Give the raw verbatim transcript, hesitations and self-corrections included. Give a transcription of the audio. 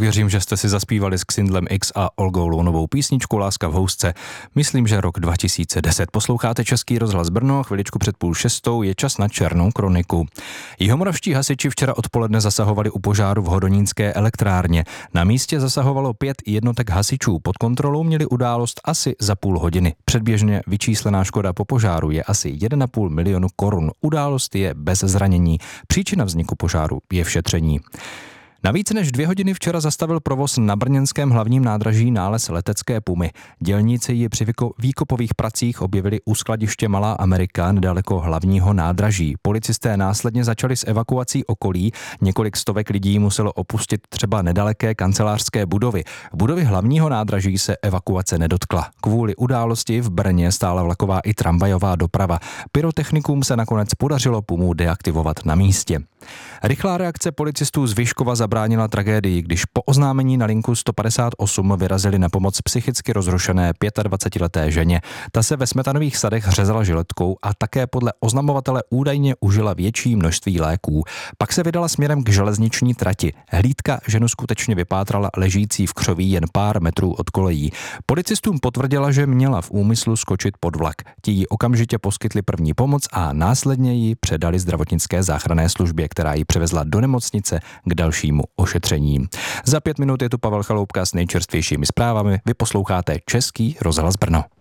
věřím, že jste si zaspívali s Xindlem X a Olgou Lounovou písničku Láska v housce. Myslím, že rok dva tisíce deset. Posloucháte Český rozhlas Brno, chviličku před půl šestou je čas na černou kroniku. Jihomoravští hasiči včera odpoledne zasahovali u požáru v Hodonínské elektrárně. Na místě zasahovalo pět jednotek hasičů. Pod kontrolou měli událost asi za půl hodiny. Předběžně vyčíslená škoda po požáru je asi jeden a půl milionu korun. Událost je bez zranění. Příčina vzniku požáru je v šetření. Na více než dvě hodiny včera zastavil provoz na brněnském hlavním nádraží nález letecké Pumy. Dělníci ji při výkopových pracích objevili u skladiště Malá Amerika nedaleko hlavního nádraží. Policisté následně začali s evakuací okolí. Několik stovek lidí muselo opustit třeba nedaleké kancelářské budovy. V budově hlavního nádraží se evakuace nedotkla. Kvůli události v Brně stála vlaková i tramvajová doprava. Pyrotechnikům se nakonec podařilo Pumu deaktivovat na místě. Rychlá reakce policistů z Vyškova zabránila tragédii, když po oznámení na linku sto padesát osm vyrazili na pomoc psychicky rozrušené dvacetileté ženě. Ta se ve smetanových sadech řezala žiletkou a také podle oznamovatele údajně užila větší množství léků. Pak se vydala směrem k železniční trati. Hlídka ženu skutečně vypátrala ležící v křoví jen pár metrů od kolejí. Policistům potvrdila, že měla v úmyslu skočit pod vlak. Ti jí okamžitě poskytli první pomoc a následně ji předali zdravotnické záchranné službě, která ji převezla do nemocnice k dalšímu ošetření. Za pět minut je tu Pavel Chaloupka s nejčerstvějšími zprávami. Vy posloucháte Český rozhlas Brno.